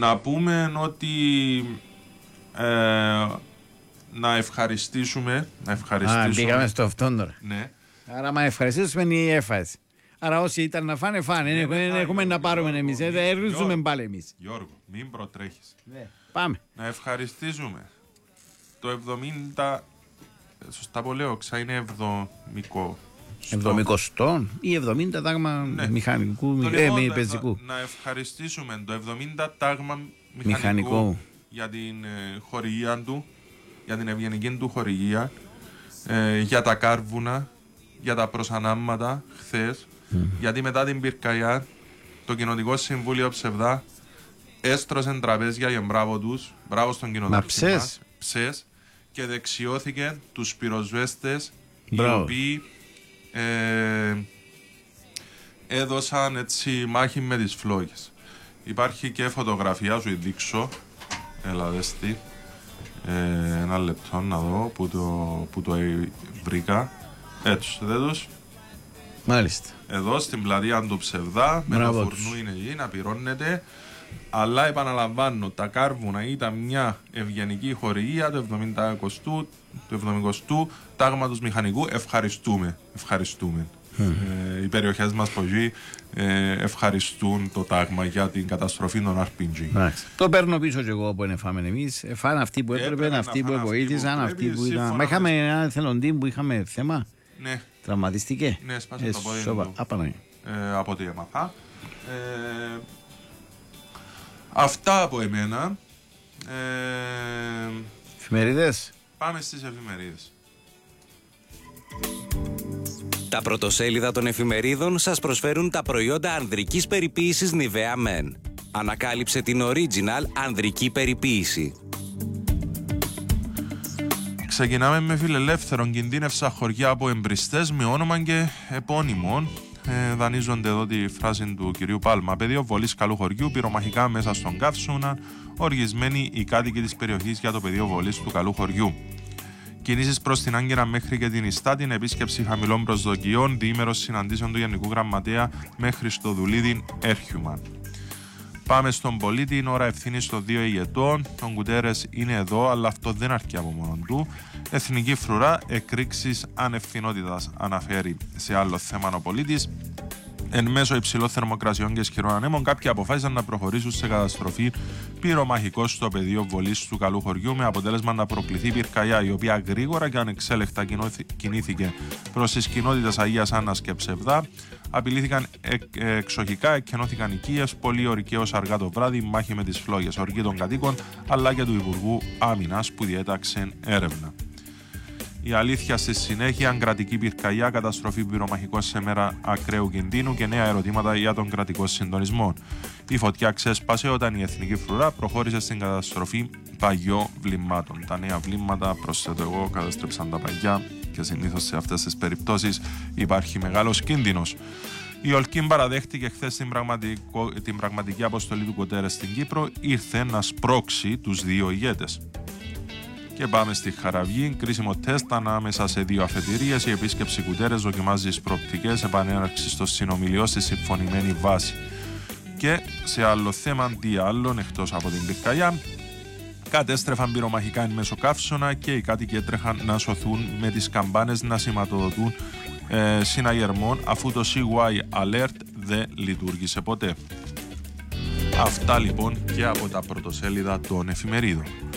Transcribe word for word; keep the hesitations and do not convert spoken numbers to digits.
να πούμε ότι ε, να ευχαριστήσουμε. Να ευχαριστήσουμε. Α, πήγαμε στο αυτόν τώρα. Ναι. Άρα, μα ευχαριστήσουμε η έφαση. Άρα, όσοι ήταν να φάνε, φάνε. Ναι, ναι, έχουμε να πάρουμε εμείς. Δεν έρθουμε πάλι εμείς. Γιώργο, μην προτρέχεις. Ναι. Πάμε. Να ευχαριστήσουμε το εβδομήντα. Σωστά πω λέω, ξα είναι εβδομικό. Εβδομικοστό ή εβδομήντα τάγμα ναι. μηχανικού το ε, λοιπόν, μη, πεζικού. Να ευχαριστήσουμε το εβδομήντα τάγμα μηχανικού, μηχανικού. για την ε, χορηγία του, για την ευγενική του χορηγία, ε, για τα κάρβουνα, για τα προσανάμματα χθες, mm. γιατί μετά την πυρκαγιά το Κοινοτικό Συμβούλιο Ψευδά έστρωσε τραπέζια για μπράβο τους, μπράβο στον κοινοτάρχη μας, ψες, και δεξιώθηκε τους πυροσβέστες οι οποίοι ε, έδωσαν έτσι μάχη με τις φλόγες. Υπάρχει και φωτογραφία, σου δείξω. Έλα δέστη. Ε, ένα λεπτό να δω που το, που το βρήκα. Έτσι, δεν τους. Μάλιστα. Εδώ στην πλατεία του Ψευδά, με το φουρνού είναι εκεί, να πυρώνεται. Αλλά επαναλαμβάνω, τα κάρβουνα ήταν μια ευγενική χορηγία του εβδομηκοστού τάγματος μηχανικού. Ευχαριστούμε. Ευχαριστούμε. Mm. Ε, οι περιοχές μας που ζει ε, ευχαριστούν το τάγμα για την καταστροφή των αρ πι τζι. Nice. Το παίρνω πίσω και εγώ που εφάμε εμείς. Εφάνε αυτοί που έπρεπε, έπρεπε αυτοί που βοήθησαν, αυτοί που ήταν. Μα είχαμε ένα εθελοντή που είχαμε θέμα. Ναι. Τραυματιστήκε. Ναι, σπάσε το πόδι του. Ε, από ό,τι έμαθα. Ε, Αυτά από εμένα. Ε, εφημερίδες. Πάμε στις εφημερίδες. Τα πρωτοσέλιδα των εφημερίδων σας προσφέρουν τα προϊόντα ανδρικής περιποίησης Nivea Men. Ανακάλυψε την original ανδρική περιποίηση. Ξεκινάμε με φιλελεύθερον. Κινδύνευσα χωριά από εμπριστές με όνομα και επώνυμο. Ε, δανείζονται εδώ τη φράση του κυρίου Πάλμα. Πεδίο βολής καλού χωριού, πυρομαχικά μέσα στον καύσωνα, οργισμένοι οι κάτοικοι της περιοχής για το πεδίο βολής του καλού χωριού. Κινήσεις προς την Άγκυρα μέχρι και την Ιστά, την επίσκεψη χαμηλών προσδοκιών, διήμερος συναντήσεων του Γενικού Γραμματέα με Χριστοδουλίδη Έρχιουμαν. Πάμε στον πολίτη, είναι ώρα ευθύνη των δύο ηγετών. Τον Κουτέρες είναι εδώ, αλλά αυτό δεν αρκεί από μόνο του. Εθνική φρουρά, εκρήξεις ανευθυνότητας, αναφέρει σε άλλο θέμα ο πολίτης. Εν μέσω υψηλών θερμοκρασιών και ισχυρών ανέμων, κάποιοι αποφάσισαν να προχωρήσουν σε καταστροφή πυρομαχικό στο πεδίο βολής του καλού χωριού, με αποτέλεσμα να προκληθεί πυρκαγιά, η οποία γρήγορα και ανεξέλεκτα κινήθηκε προς τις κοινότητες Αγίας Άννας και Ψευδά. Απειλήθηκαν εκ, εξοχικά, εκκενώθηκαν οικίες, πολύ ορικαίως αργά το βράδυ, μάχη με τις φλόγες, οργή των κατοίκων αλλά και του Υπουργού Άμυνας που διέταξε έρευνα. Η αλήθεια στη συνέχεια, κρατική πυρκαγιά, καταστροφή πυρομαχικών σε μέρα ακραίου κινδύνου και νέα ερωτήματα για τον κρατικό συντονισμό. Η φωτιά ξέσπασε όταν η Εθνική Φρουρά προχώρησε στην καταστροφή παγιών βλημμάτων. Τα νέα βλήμματα, προσθέτω εγώ, καταστρέψαν τα παγιά και συνήθως σε αυτές τις περιπτώσεις υπάρχει μεγάλος κίνδυνος. Η Ολκίν παραδέχτηκε χθες την, την πραγματική αποστολή του Κουτέρες στην Κύπρο, ήρθε να σπρώξει τους δύο ηγέτες. Και πάμε στη Χαραυγή. Κρίσιμο τεστ ανάμεσα σε δύο αφετηρίες. Η επίσκεψη Κουτέρες δοκιμάζει τις προοπτικές επανέναρξης των συνομιλιών στη συμφωνημένη βάση. Και σε άλλο θέμα, τι άλλον εκτός από την πυρκαγιά, κατέστρεφαν πυρομαχικά εν μέσω καύσωνα και οι κάτοικοι έτρεχαν να σωθούν με τις καμπάνες να σηματοδοτούν ε, συναγερμών, αφού το σι γουάι Alert δεν λειτουργήσε ποτέ. Αυτά λοιπόν και από τα πρωτοσέλιδα των εφημερίδων.